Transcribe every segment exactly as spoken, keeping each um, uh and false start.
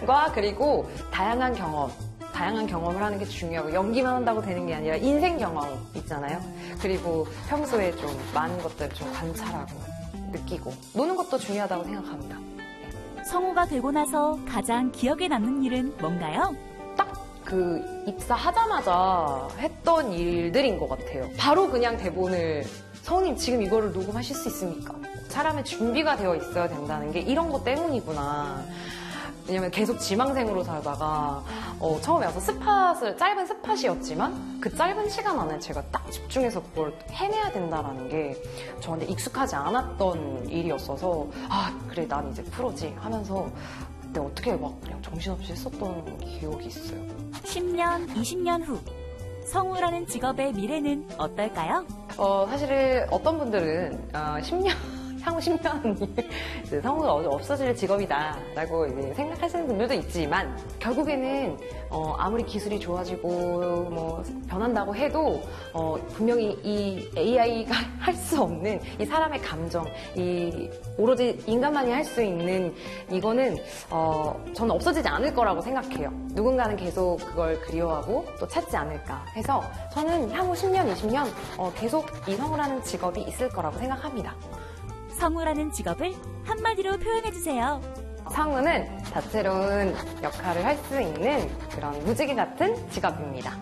과 그리고 다양한 경험. 다양한 경험을 하는 게 중요하고 연기만 한다고 되는 게 아니라 인생 경험 있잖아요. 그리고 평소에 좀 많은 것들을 좀 관찰하고 느끼고 노는 것도 중요하다고 생각합니다. 성우가 되고 나서 가장 기억에 남는 일은 뭔가요? 딱 그 입사하자마자 했던 일들인 것 같아요. 바로 그냥 대본을 성우님 지금 이거를 녹음하실 수 있습니까? 사람의 준비가 되어 있어야 된다는 게 이런 것 때문이구나. 왜냐면 계속 지망생으로 살다가 어, 처음에 와서 스팟을 짧은 스팟이었지만 그 짧은 시간 안에 제가 딱 집중해서 그걸 해내야 된다는 게 저한테 익숙하지 않았던 일이었어서 아 그래 난 이제 프로지 하면서 그때 어떻게 막 그냥 정신없이 했었던 기억이 있어요. 십 년, 이십 년 후 성우라는 직업의 미래는 어떨까요? 어, 사실 어떤 분들은 어, 십 년 향후 십 년이 성우가 없어질 직업이다라고 이제 생각하시는 분들도 있지만 결국에는 어, 아무리 기술이 좋아지고 뭐 변한다고 해도 어, 분명히 이 에이아이가 할 수 없는 이 사람의 감정, 이 오로지 인간만이 할 수 있는 이거는 어, 저는 없어지지 않을 거라고 생각해요. 누군가는 계속 그걸 그리워하고 또 찾지 않을까 해서 저는 향후 십 년, 이십 년 어, 계속 이 성우라는 직업이 있을 거라고 생각합니다. 성우라는 직업을 한마디로 표현해주세요. 성우는 다채로운 역할을 할 수 있는 그런 무지개 같은 직업입니다.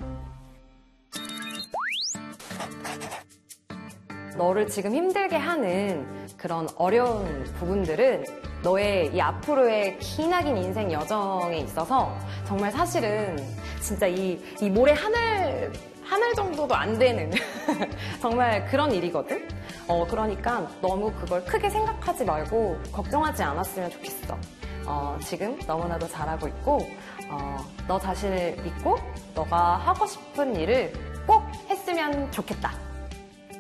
너를 지금 힘들게 하는 그런 어려운 부분들은 너의 이 앞으로의 기나긴 인생 여정에 있어서 정말 사실은 진짜 이, 이 모래 하늘, 하늘 정도도 안 되는 정말 그런 일이거든? 어, 그러니까 너무 그걸 크게 생각하지 말고 걱정하지 않았으면 좋겠어. 어, 지금 너무나도 잘하고 있고 어, 너 자신을 믿고 너가 하고 싶은 일을 꼭 했으면 좋겠다.